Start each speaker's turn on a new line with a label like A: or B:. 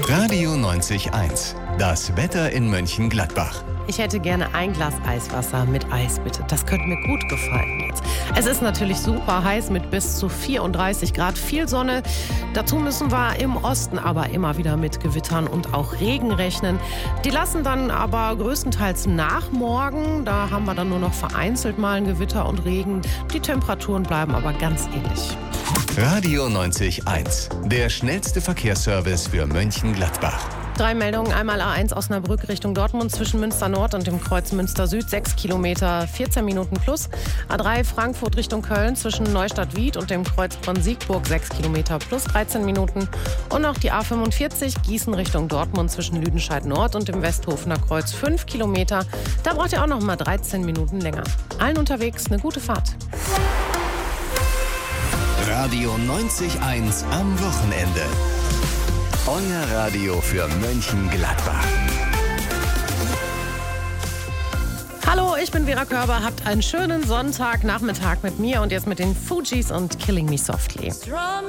A: Radio 90.1. Das Wetter in Mönchengladbach.
B: Ich hätte gerne ein Glas Eiswasser mit Eis, bitte. Das könnte mir gut gefallen jetzt. Es ist natürlich super heiß mit bis zu 34 Grad, viel Sonne. Dazu müssen wir im Osten aber immer wieder mit Gewittern und auch Regen rechnen. Die lassen dann aber größtenteils nach morgen. Da haben wir dann nur noch vereinzelt mal ein Gewitter und Regen. Die Temperaturen bleiben aber ganz ähnlich.
A: Radio 90.1. Der schnellste Verkehrsservice für Mönchengladbach.
B: 3 Meldungen. Einmal A1 Osnabrück Richtung Dortmund zwischen Münster Nord und dem Kreuz Münster Süd. 6 Kilometer, 14 Minuten plus. A3 Frankfurt Richtung Köln zwischen Neustadt-Wied und dem Kreuz Bonn-Siegburg. 6 Kilometer plus 13 Minuten. Und noch die A45 Gießen Richtung Dortmund zwischen Lüdenscheid Nord und dem Westhofener Kreuz. 5 Kilometer. Da braucht ihr auch noch mal 13 Minuten länger. Allen unterwegs eine gute Fahrt.
A: Radio 90.1 am Wochenende. Euer Radio für Mönchengladbach.
B: Hallo, ich bin Vera Körber. Habt einen schönen Sonntagnachmittag mit mir und jetzt mit den Fugees und Killing Me Softly.